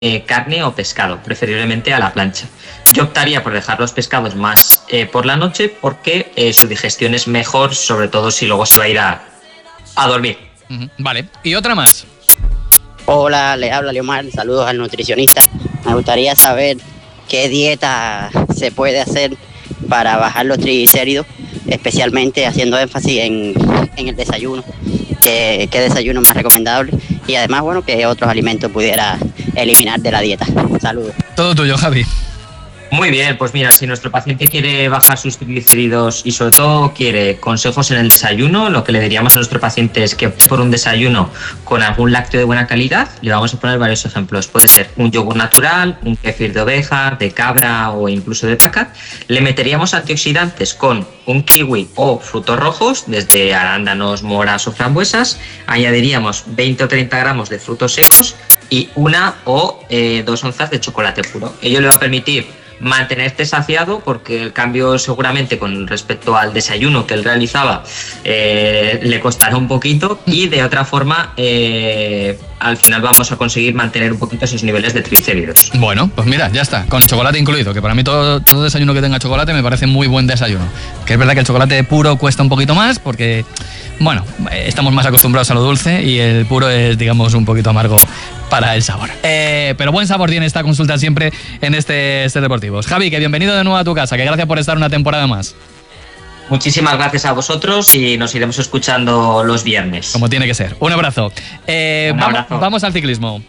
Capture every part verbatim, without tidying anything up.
eh, carne o pescado, preferiblemente a la plancha. Yo optaría por dejar los pescados más eh, por la noche porque eh, su digestión es mejor, sobre todo si luego se va a ir a, a dormir. Uh-huh. Vale, y otra más. Hola, le habla Leomar, saludos al nutricionista. Me gustaría saber qué dieta se puede hacer para bajar los triglicéridos, especialmente haciendo énfasis en, en el desayuno. ¿Qué, qué desayuno más recomendable? Y además, bueno, qué otros alimentos pudiera eliminar de la dieta. Saludos. Todo tuyo, Javi. Muy bien, pues mira, si nuestro paciente quiere bajar sus triglicéridos y sobre todo quiere consejos en el desayuno, lo que le diríamos a nuestro paciente es que opte por un desayuno con algún lácteo de buena calidad. Le vamos a poner varios ejemplos. Puede ser un yogur natural, un kéfir de oveja, de cabra o incluso de vaca. Le meteríamos antioxidantes con un kiwi o frutos rojos, desde arándanos, moras o frambuesas. Añadiríamos veinte o treinta gramos de frutos secos y una o eh, dos onzas de chocolate puro. Ello le va a permitir mantenerte saciado, porque el cambio seguramente con respecto al desayuno que él realizaba eh, le costará un poquito, y de otra forma eh, al final vamos a conseguir mantener un poquito esos niveles de triglicéridos. Bueno, pues mira, ya está, con el chocolate incluido, que para mí todo, todo desayuno que tenga chocolate me parece muy buen desayuno. Que es verdad que el chocolate puro cuesta un poquito más porque, bueno, estamos más acostumbrados a lo dulce y el puro es, digamos, un poquito amargo para el sabor. Eh, pero buen sabor tiene esta consulta siempre en este Ser Deportivos. Javi, que bienvenido de nuevo a tu casa, que gracias por estar una temporada más. Muchísimas gracias a vosotros y nos iremos escuchando los viernes. Como tiene que ser. Un abrazo. Eh, Un abrazo. Vamos, vamos al ciclismo.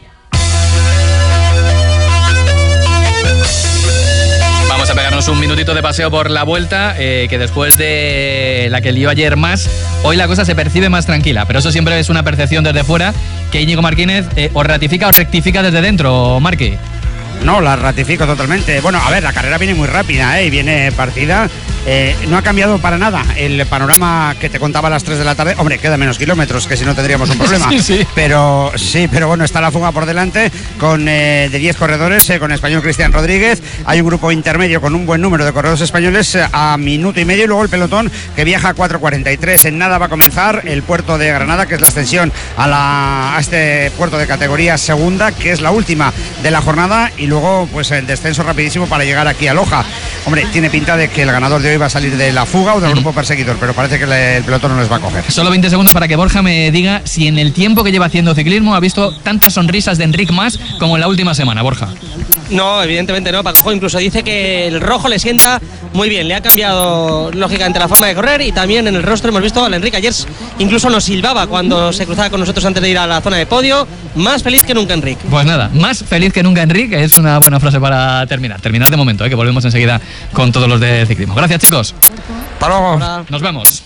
Vamos a pegarnos un minutito de paseo por la Vuelta, eh, que después de la que lió ayer más, hoy la cosa se percibe más tranquila, pero eso siempre es una percepción desde fuera que Íñigo Martínez eh, o ratifica o rectifica desde dentro, Marqui. No, la ratifico totalmente. Bueno, a ver, la carrera viene muy rápida, ¿eh? Viene partida. Eh, no ha cambiado para nada el panorama que te contaba a las tres de la tarde. Hombre, queda menos kilómetros, que si no tendríamos un problema. Sí, sí. Pero sí, pero bueno, está la fuga por delante con eh, de diez corredores, eh, con español Cristian Rodríguez. Hay un grupo intermedio con un buen número de corredores españoles eh, a minuto y medio, y luego el pelotón que viaja a cuatro cuarenta y tres. En nada va a comenzar el puerto de Granada, que es la extensión a, la, a este puerto de categoría segunda, que es la última de la jornada, y luego pues el descenso rapidísimo para llegar aquí a Loja. Hombre, tiene pinta de que el ganador de hoy va a salir de la fuga o del grupo perseguidor, pero parece que el pelotón no les va a coger. Solo veinte segundos para que Borja me diga si en el tiempo que lleva haciendo ciclismo ha visto tantas sonrisas de Enric Mas como en la última semana, Borja. No, evidentemente no. Paco incluso dice que el rojo le sienta muy bien. Le ha cambiado lógicamente la forma de correr, y también en el rostro hemos visto al Enric. Ayer incluso nos silbaba cuando se cruzaba con nosotros antes de ir a la zona de podio. Más feliz que nunca, Enric. Pues nada, más feliz que nunca, Enric. Es una buena frase para terminar. Terminar de momento, ¿eh? Que volvemos enseguida con todos los de ciclismo. Gracias, chicos. Hasta luego. Hola. Nos vemos.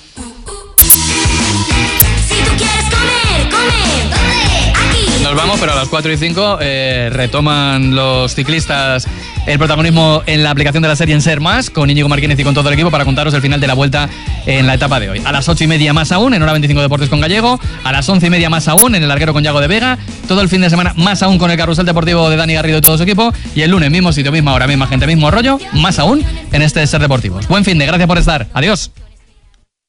Si tú quieres comer, come. ¿Dónde? Aquí. Nos vamos, pero a las cuatro y cinco eh, retoman los ciclistas el protagonismo en la aplicación de la serie en Ser Más, con Íñigo Martínez y con todo el equipo, para contaros el final de la Vuelta en la etapa de hoy. A las ocho y media más aún en Hora veinticinco Deportes con Gallego, a las once y media más aún en El Larguero con Yago de Vega, todo el fin de semana más aún con el Carrusel Deportivo de Dani Garrido y todo su equipo, y el lunes mismo sitio, misma hora, misma gente, mismo rollo, más aún en este Ser Deportivos. Buen fin de, gracias por estar, adiós.